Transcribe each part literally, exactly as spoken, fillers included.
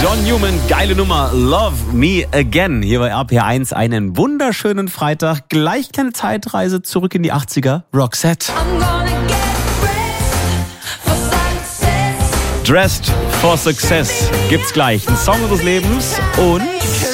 John Newman, geile Nummer, Love Me Again. Hier bei R P R eins einen wunderschönen Freitag. Gleich kleine Zeitreise zurück in die achtziger. Roxette. Dressed for Success gibt's gleich. Ein Song unseres Lebens und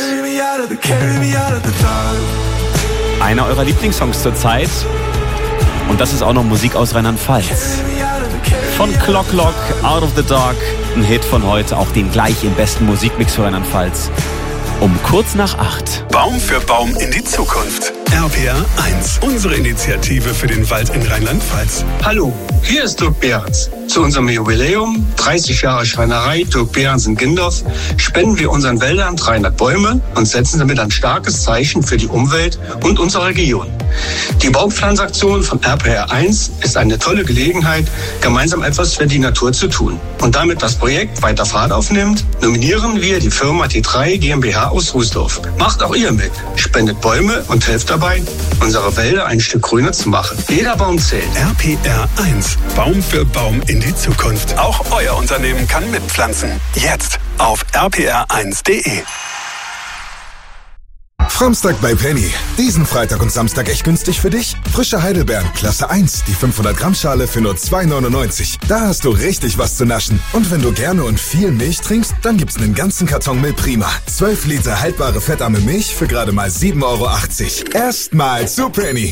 einer eurer Lieblingssongs zur Zeit. Und das ist auch noch Musik aus Rheinland-Pfalz. Von Clock Clock, Out of the Dark, ein Hit von heute, auch den gleich im besten Musikmix für Rheinland-Pfalz. Um kurz nach acht. Baum für Baum in die Zukunft. R P R eins, unsere Initiative für den Wald in Rheinland-Pfalz. Hallo, hier ist Dirk Behrens. Zu unserem Jubiläum, dreißig Jahre Schreinerei Dirk Behrens in Gindorf, spenden wir unseren Wäldern dreihundert Bäume und setzen damit ein starkes Zeichen für die Umwelt und unsere Region. Die Baumpflanzaktion von R P R eins ist eine tolle Gelegenheit, gemeinsam etwas für die Natur zu tun. Und damit das Projekt weiter Fahrt aufnimmt, nominieren wir die Firma T drei GmbH aus Rußdorf. Macht auch ihr mit. Spendet Bäume und helft dabei, unsere Wälder ein Stück grüner zu machen. Jeder Baum zählt. R P R eins. Baum für Baum in die Zukunft. Auch euer Unternehmen kann mitpflanzen. Jetzt auf r p r eins punkt d e. Framstag bei Penny. Diesen Freitag und Samstag echt günstig für dich? Frische Heidelbeeren, Klasse eins, die fünfhundert Gramm Schale für nur zwei neunundneunzig. Da hast du richtig was zu naschen. Und wenn du gerne und viel Milch trinkst, dann gibt's einen ganzen Karton Milch Prima. zwölf Liter haltbare fettarme Milch für gerade mal sieben Euro achtzig. Erstmal zu Penny.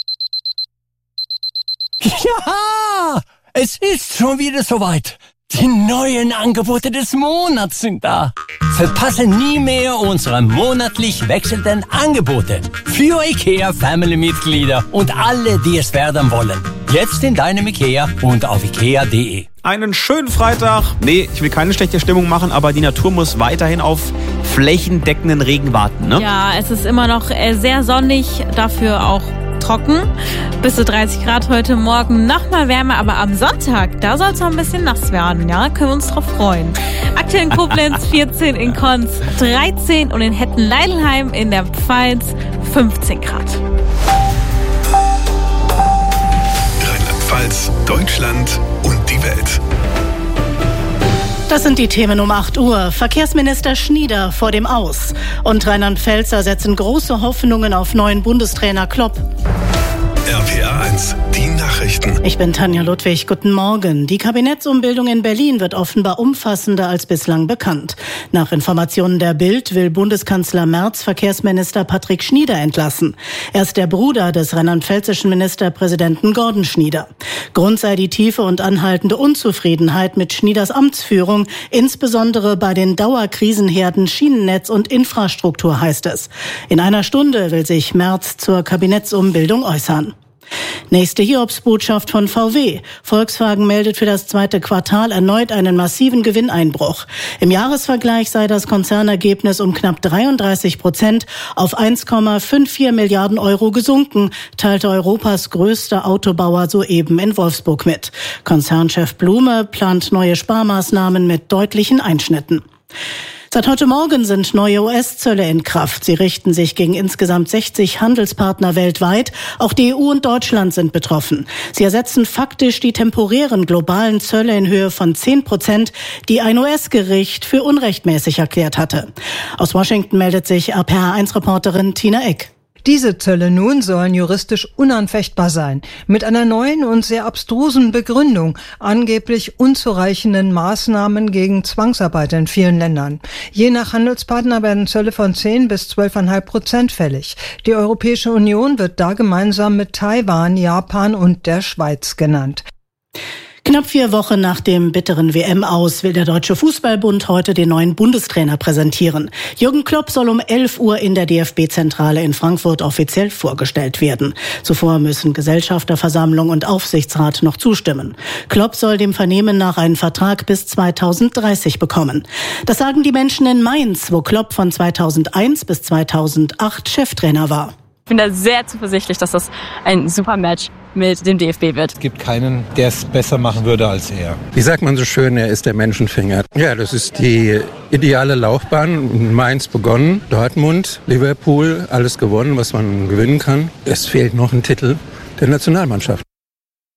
Ja, es ist schon wieder soweit. Die neuen Angebote des Monats sind da. Verpasse nie mehr unsere monatlich wechselnden Angebote für IKEA Family-Mitglieder und alle, die es werden wollen. Jetzt in deinem IKEA und auf ikea punkt de. Einen schönen Freitag. Nee, ich will keine schlechte Stimmung machen, aber die Natur muss weiterhin auf flächendeckenden Regen warten, ne? Ja, es ist immer noch sehr sonnig, dafür auch trocken. Bis zu dreißig Grad heute Morgen, nochmal wärmer, aber am Sonntag, da soll es noch ein bisschen nass werden, ja? Können wir uns drauf freuen. Aktuell in Koblenz vierzehn, in Konz dreizehn und in Hetten-Leidelheim in der Pfalz fünfzehn Grad. Rheinland-Pfalz, Deutschland und die Welt. Das sind die Themen um acht Uhr. Verkehrsminister Schnieder vor dem Aus. Und Rheinland-Pfälzer setzen große Hoffnungen auf neuen Bundestrainer Klopp. R P R eins, die Nachrichten. Ich bin Tanja Ludwig, guten Morgen. Die Kabinettsumbildung in Berlin wird offenbar umfassender als bislang bekannt. Nach Informationen der Bild will Bundeskanzler Merz Verkehrsminister Patrick Schnieder entlassen. Er ist der Bruder des rheinland-pfälzischen Ministerpräsidenten Gordon Schnieder. Grund sei die tiefe und anhaltende Unzufriedenheit mit Schnieders Amtsführung, insbesondere bei den Dauerkrisenherden Schienennetz und Infrastruktur, heißt es. In einer Stunde will sich Merz zur Kabinettsumbildung äußern. Nächste Hiobsbotschaft von V W. Volkswagen meldet für das zweite Quartal erneut einen massiven Gewinneinbruch. Im Jahresvergleich sei das Konzernergebnis um knapp dreiunddreißig Prozent auf eins Komma vierundfünfzig Milliarden Euro gesunken, teilte Europas größter Autobauer soeben in Wolfsburg mit. Konzernchef Blume plant neue Sparmaßnahmen mit deutlichen Einschnitten. Seit heute Morgen sind neue U S-Zölle in Kraft. Sie richten sich gegen insgesamt sechzig Handelspartner weltweit. Auch die E U und Deutschland sind betroffen. Sie ersetzen faktisch die temporären globalen Zölle in Höhe von zehn Prozent, die ein U S-Gericht für unrechtmäßig erklärt hatte. Aus Washington meldet sich R P R eins Reporterin Tina Eck. Diese Zölle nun sollen juristisch unanfechtbar sein, mit einer neuen und sehr abstrusen Begründung, angeblich unzureichenden Maßnahmen gegen Zwangsarbeit in vielen Ländern. Je nach Handelspartner werden Zölle von zehn bis zwölf Komma fünf Prozent fällig. Die Europäische Union wird da gemeinsam mit Taiwan, Japan und der Schweiz genannt. Knapp vier Wochen nach dem bitteren W M-Aus will der Deutsche Fußballbund heute den neuen Bundestrainer präsentieren. Jürgen Klopp soll um elf Uhr in der D F B-Zentrale in Frankfurt offiziell vorgestellt werden. Zuvor müssen Gesellschafterversammlung und Aufsichtsrat noch zustimmen. Klopp soll dem Vernehmen nach einen Vertrag bis zweitausenddreißig bekommen. Das sagen die Menschen in Mainz, wo Klopp von zweitausendeins bis zweitausendacht Cheftrainer war. Ich bin da sehr zuversichtlich, dass das ein super Match mit dem D F B wird. Es gibt keinen, der es besser machen würde als er. Wie sagt man so schön, er ist der Menschenfinger. Ja, das ist die ideale Laufbahn. In Mainz begonnen, Dortmund, Liverpool, alles gewonnen, was man gewinnen kann. Es fehlt noch ein Titel der Nationalmannschaft.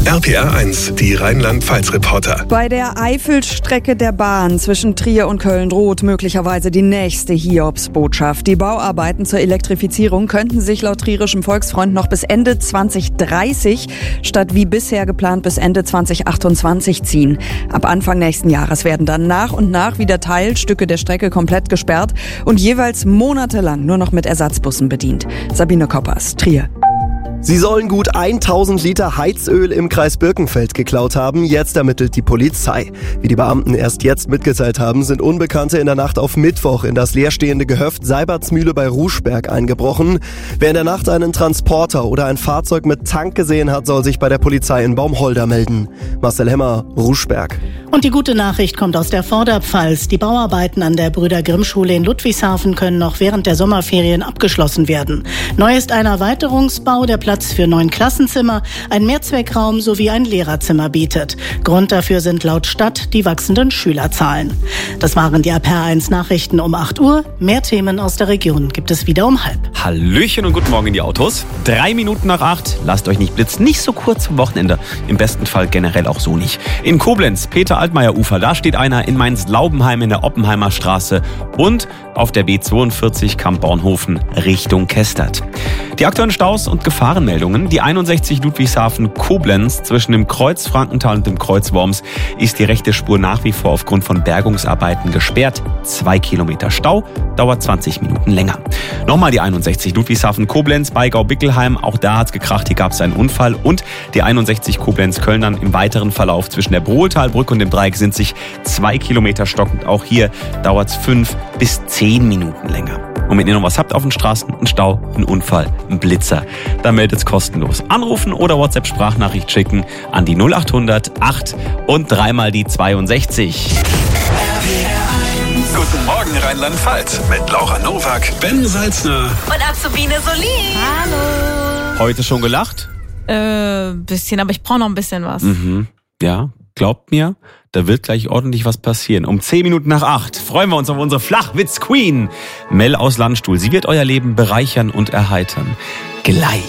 R P R eins, die Rheinland-Pfalz-Reporter. Bei der Eifelstrecke der Bahn zwischen Trier und Köln droht möglicherweise die nächste Hiobsbotschaft. Die Bauarbeiten zur Elektrifizierung könnten sich laut Trierischem Volksfreund noch bis Ende zwanzig dreißig statt wie bisher geplant bis Ende zwanzig achtundzwanzig ziehen. Ab Anfang nächsten Jahres werden dann nach und nach wieder Teilstücke der Strecke komplett gesperrt und jeweils monatelang nur noch mit Ersatzbussen bedient. Sabine Koppers, Trier. Sie sollen gut tausend Liter Heizöl im Kreis Birkenfeld geklaut haben. Jetzt ermittelt die Polizei. Wie die Beamten erst jetzt mitgeteilt haben, sind Unbekannte in der Nacht auf Mittwoch in das leerstehende Gehöft Seibertsmühle bei Ruschberg eingebrochen. Wer in der Nacht einen Transporter oder ein Fahrzeug mit Tank gesehen hat, soll sich bei der Polizei in Baumholder melden. Marcel Hemmer, Ruschberg. Und die gute Nachricht kommt aus der Vorderpfalz. Die Bauarbeiten an der Brüder-Grimm-Schule in Ludwigshafen können noch während der Sommerferien abgeschlossen werden. Neu ist ein Erweiterungsbau, der Platz für neun Klassenzimmer, ein Mehrzweckraum sowie ein Lehrerzimmer bietet. Grund dafür sind laut Stadt die wachsenden Schülerzahlen. Das waren die R P R eins Nachrichten um acht Uhr. Mehr Themen aus der Region gibt es wieder um halb. Hallöchen und guten Morgen in die Autos. Drei Minuten nach acht. Lasst euch nicht blitzen. Nicht so kurz vom Wochenende. Im besten Fall generell auch so nicht. In Koblenz, Peter-Altmaier-Ufer, da steht einer in Mainz-Laubenheim in der Oppenheimer Straße und auf der B zweiundvierzig Kamp-Bornhofen Richtung Kestert. Die aktuellen Staus und Gefahrenmeldungen. Die einundsechzig Ludwigshafen-Koblenz zwischen dem Kreuz Frankenthal und dem Kreuz Worms ist die rechte Spur nach wie vor aufgrund von Bergungsarbeiten gesperrt. Zwei Kilometer Stau, dauert zwanzig Minuten länger. Nochmal die einundsechzig Ludwigshafen-Koblenz bei Gau-Bickelheim. Auch da hat's gekracht, hier gab's einen Unfall. Und die einundsechzig Koblenz-Köln dann im weiteren Verlauf zwischen der Brohltalbrücke und dem Dreieck sind sich zwei Kilometer stockend. Auch hier dauert's fünf bis zehn Minuten länger. Und wenn ihr noch was habt auf den Straßen, einen Stau, einen Unfall, einen Blitzer, dann meldet's kostenlos. Anrufen oder WhatsApp-Sprachnachricht schicken an die null acht hundert acht und dreimal die zweiundsechzig. Guten Morgen Rheinland-Pfalz mit Laura Nowak, Ben Salzner Und Azubine Solin. Hallo. Heute schon gelacht? Äh, bisschen, aber ich brauche noch ein bisschen was. Mhm. Ja, glaubt mir, da wird gleich ordentlich was passieren. Um zehn Minuten nach acht freuen wir uns auf unsere Flachwitz-Queen. Mel aus Landstuhl. Sie wird euer Leben bereichern und erheitern. Gleich.